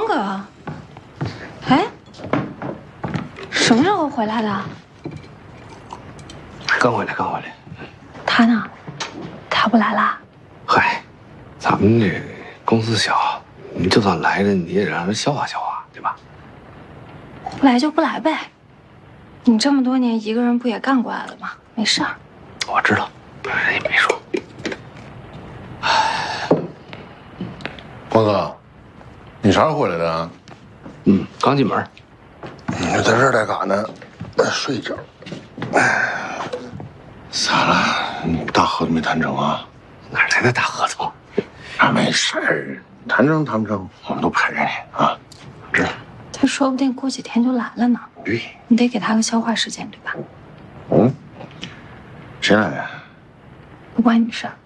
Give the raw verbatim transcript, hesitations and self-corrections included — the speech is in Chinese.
哥，哎，什么时候回来的？ 刚回来，刚回来。 他呢？他不来啦？ 嗨，咱们这公司小，你就算来了，你也让人消化消化，对吧？ 不来就不来呗。你这么多年一个人不也干过来了吗？没事儿。 我知道，人也没说。 光哥，你啥时候回来的啊？ 嗯，刚进门。 你就在这儿待干呢？睡一觉。哎，咋了？你大合同没谈成啊？ 哪来的大合同？ 啊，没事儿，谈成谈不成，我们都陪着你啊。 知道。 他说不定过几天就来了呢。 对， 你得给他个消化时间，对吧？ 嗯。谁来的？ 不关你事儿。